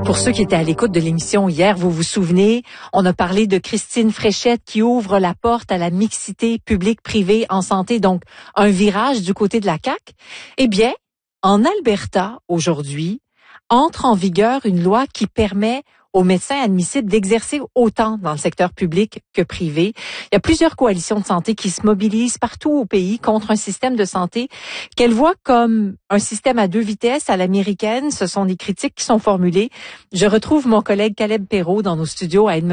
Pour ceux qui étaient à l'écoute de l'émission hier, vous vous souvenez, on a parlé de Christine Fréchette qui ouvre la porte à la mixité publique-privée en santé, donc un virage du côté de la CAQ. Eh bien, en Alberta, aujourd'hui, entre en vigueur une loi qui permet aux médecins admissibles d'exercer autant dans le secteur public que privé. Il y a plusieurs coalitions de santé qui se mobilisent partout au pays contre un système de santé qu'elles voient comme un système à 2 vitesses à l'américaine. Ce sont des critiques qui sont formulées. Je retrouve mon collègue Caleb Perrault dans nos studios à Edmonton.